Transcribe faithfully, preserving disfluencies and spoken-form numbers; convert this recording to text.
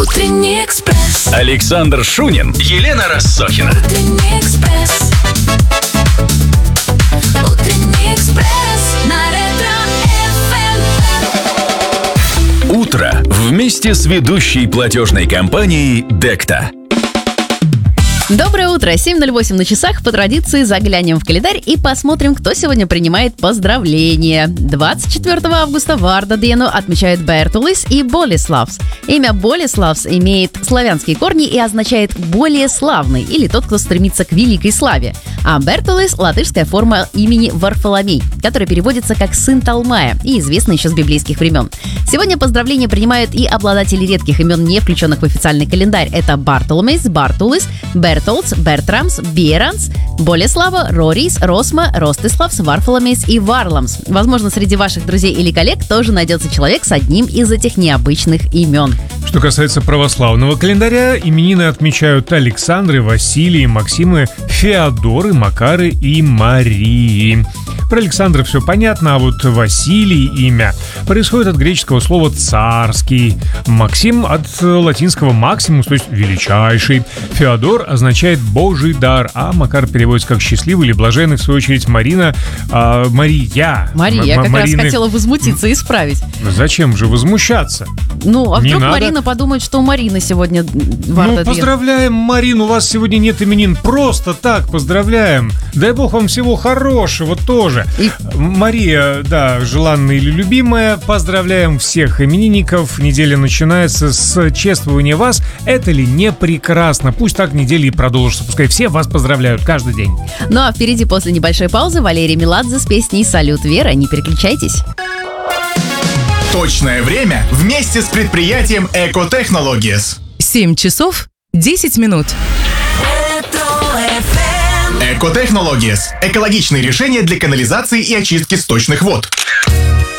Утренний экспресс. Александр Шунин, Елена Россохина. Утренний экспресс. Утренний экспресс. На Ретро-эф эм. Утро вместе с ведущей платежной компанией Декта. Доброе утро, семь ноль восемь на часах. По традиции заглянем в календарь и посмотрим, кто сегодня принимает поздравления. двадцать четвёртого августа варда Дену отмечают Бертулис и Болеславс. Имя Болеславс имеет славянские корни и означает «более славный» или «тот, кто стремится к великой славе». А Бертулис – латышская форма имени Варфоломей, которая переводится как «сын Талмая» и известна еще с библейских времен. Сегодня поздравления принимают и обладатели редких имен, не включенных в официальный календарь. Это Бартоломейс, Бартулис, Бертолдс, Бертрамс, Беранс, Болеслава, Рорис, Росма, Ростиславс, Варфоломейс и Варламс. Возможно, среди ваших друзей или коллег тоже найдется человек с одним из этих необычных имен. Что касается православного календаря, именины отмечают Александры, Василии, Максимы, Феодоры, Макары и Марии. Про Александра все понятно, а вот Василий имя происходит от греческого слова «царский», Максим от латинского «максимус», то есть «величайший», Феодор означает «божий дар», а Макар переводится как «счастливый» или «блаженный», в свою очередь Марина, а, Мария. Мария, я М- как Марины... раз хотела возмутиться и исправить. Зачем же возмущаться? Ну, а Не вдруг надо. Марина подумает, что у Марины сегодня варда Ну, Ден. поздравляем, Марин, у вас сегодня нет именин. Просто так поздравляем. Дай бог вам всего хорошего тоже. И- Мария, да, желанная или любимая, поздравляем всех именинников. Неделя начинается с чествования вас. Это ли не прекрасно? Пусть так неделя и продолжится. Пускай все вас поздравляют каждый день. Ну а впереди после небольшой паузы Валерий Меладзе с песней «Салют, Вера». Не переключайтесь. Точное время вместе с предприятием Эко Технологиес. семь часов десять минут. Ретро-эф эм. Эко Технологиес – экологичные решения для канализации и очистки сточных вод.